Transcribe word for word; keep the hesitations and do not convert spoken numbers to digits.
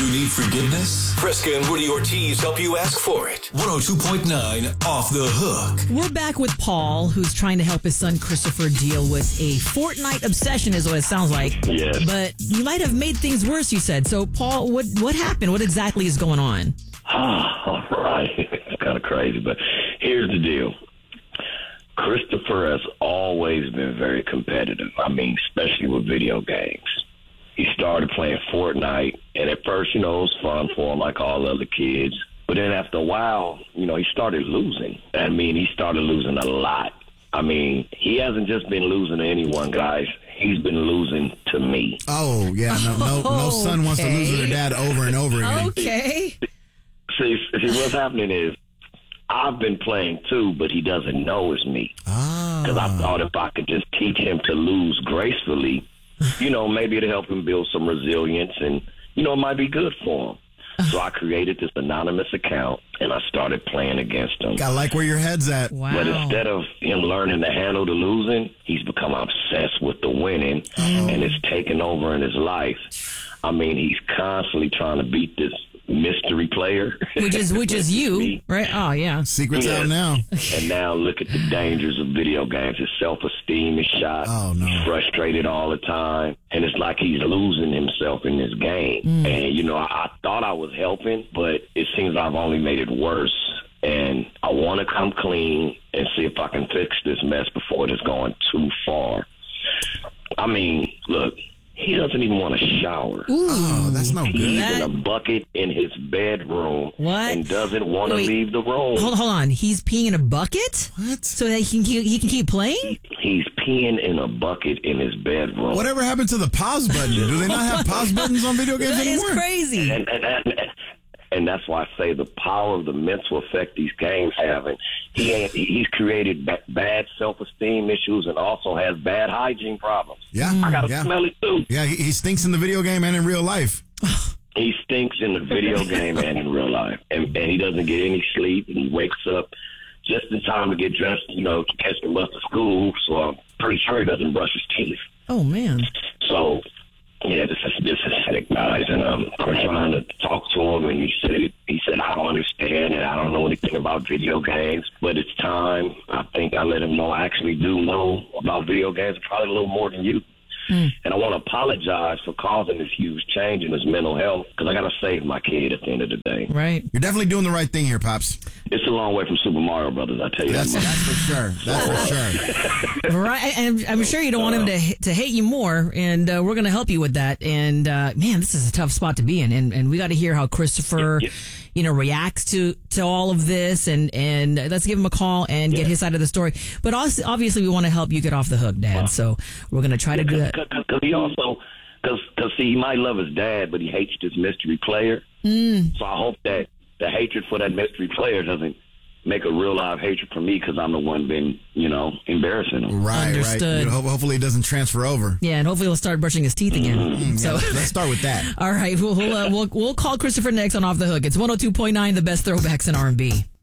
You need forgiveness? Fresca and Woody Ortiz help you ask for it. one oh two point nine Off the Hook. We're back with Paul, who's trying to help his son Christopher deal with a Fortnite obsession, is what it sounds like. Yes. But you might have made things worse, you said. So, Paul, what what happened? What exactly is going on? All right. It's kind of crazy, but here's the deal. Christopher has always been very competitive. I mean, especially with video games. He started playing Fortnite, and at first, you know, it was fun for him like all other kids. But then after a while, you know, he started losing. I mean, he started losing a lot. I mean, he hasn't just been losing to anyone, guys. He's been losing to me. Oh, yeah. No, no, no son wants to lose to their dad over and over again. Okay. See, see, what's happening is I've been playing too, but he doesn't know it's me. Because I thought if I could just teach him to lose gracefully, you know, maybe it'll help him build some resilience and, you know, it might be good for him. So I created this anonymous account, and I started playing against him. I like where your head's at. Wow. But instead of him learning to handle the losing, he's become obsessed with the winning, Oh. and it's taken over in his life. I mean, he's constantly trying to beat this mystery player. Which is which is you, Me. right? Oh, yeah. Secret's Yes. out now. And now look at the dangers of video games. His self-esteem is shot. Oh, no. He's frustrated all the time. And it's like he's losing himself in this game. Mm. And, you know, I, I thought I was helping, but it seems I've only made it worse. And I want to come clean and see if I can fix this mess before it has gone too far. I mean, look, he doesn't even want to shower. Oh, that's no He's good. That- in a bucket in his bedroom What? and doesn't want to Wait. leave the room. Hold, hold on. He's peeing in a bucket? What? So that he can keep, he can keep playing? He's peeing in a bucket in his bedroom. Whatever happened to the pause button? Do they not have pause buttons on video games That is anymore? crazy. And, and, and, and that's why I say the power of the mental effect these games have. And he ain't, he's created ba- bad self-esteem issues and also has bad hygiene problems. Yeah. I got to yeah. smell it too. Yeah, he, he stinks in the video game and in real life. He stinks in the video game and in real life. And, and he doesn't get any sleep. And he wakes up just in time to get dressed, you know, to catch the bus to school. So I'm pretty sure he doesn't brush his teeth. Oh, man. So, yeah, this is this is sick, guys. And um, I'm trying to talk to him, and he said he said I don't understand and I don't know anything about video games, but it's time. I think I let him know I actually do know about video games, probably a little more than you. Mm. And I want to apologize for causing this huge change in his mental health because I got to save my kid at the end of the day. Right. You're definitely doing the right thing here, Pops. It's a long way from Super Mario Brothers, I tell you That's, that much. that's for sure. That's for sure. Right. And I'm sure you don't want him to to hate you more, and uh, we're going to help you with that. And, uh, man, this is a tough spot to be in. And, and we got to hear how Christopher, Yeah, yeah. you know, reacts to, to all of this. And, and let's give him a call and Yeah. get his side of the story. But also, obviously, we want to help you get off the hook, Dad. Wow. So we're going to try to do that. Because he also, because see, he might love his dad, but he hates this mystery player. Mm. So I hope that the hatred for that mystery player doesn't make a real live hatred for me because I'm the one been, you know, embarrassing him. Right, Understood. right. Ho- hopefully it doesn't transfer over. Yeah, and hopefully he'll start brushing his teeth again. Mm, So. yeah, let's start with that. All right, we'll we'll, uh, we'll we'll call Christopher next on Off the Hook. It's one oh two point nine, the best throwbacks in R and B.